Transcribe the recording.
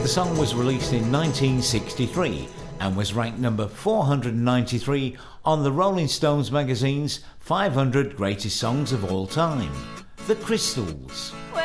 The song was released in 1963 and was ranked number 493 on the Rolling Stones magazine's 500 Greatest Songs of All Time. The Crystals.